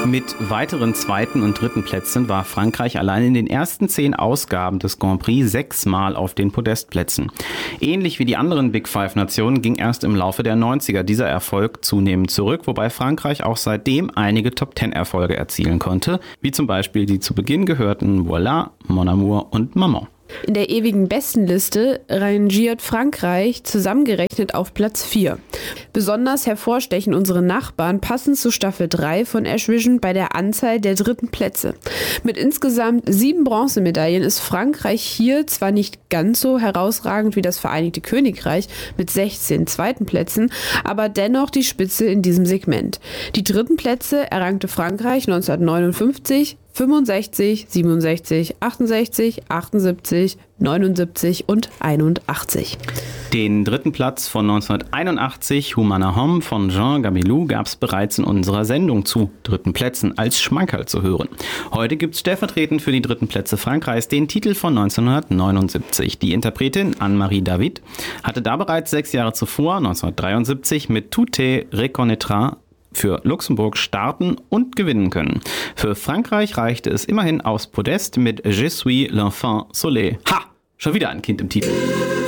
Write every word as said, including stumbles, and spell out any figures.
Mit weiteren zweiten und dritten Plätzen war Frankreich allein in den ersten zehn Ausgaben des Grand Prix sechsmal auf den Podestplätzen. Ähnlich wie die anderen Big Five-Nationen ging erst im Laufe der neunziger dieser Erfolg zunehmend zurück, wobei Frankreich auch seitdem einige Top-Ten-Erfolge erzielen konnte, wie zum Beispiel die zu Beginn gehörten Voilà, Mon Amour und Maman. In der ewigen Bestenliste rangiert Frankreich zusammengerechnet auf Platz vier. Besonders hervorstechen unsere Nachbarn passend zu Staffel drei von Ash Vision bei der Anzahl der dritten Plätze. Mit insgesamt sieben Bronzemedaillen ist Frankreich hier zwar nicht ganz so herausragend wie das Vereinigte Königreich mit sechzehn zweiten Plätzen, aber dennoch die Spitze in diesem Segment. Die dritten Plätze errangte Frankreich neunzehnhundertneunundfünfzig, fünfundsechzig, siebenundsechzig, achtundsechzig, achtundsiebzig, neunundsiebzig und einundachtzig. Den dritten Platz von neunzehnhunderteinundachtzig, Humana Homme von Jean Gabelou, gab es bereits in unserer Sendung zu dritten Plätzen als Schmankerl zu hören. Heute gibt es stellvertretend für die dritten Plätze Frankreichs den Titel von neunzehnhundertneunundsiebzig. Die Interpretin Anne-Marie David hatte da bereits sechs Jahre zuvor, neunzehnhundertdreiundsiebzig, mit Tout est reconnaîtra für Luxemburg starten und gewinnen können. Für Frankreich reichte es immerhin aufs Podest mit Je suis l'enfant soleil. Ha! Schon wieder ein Kind im Titel.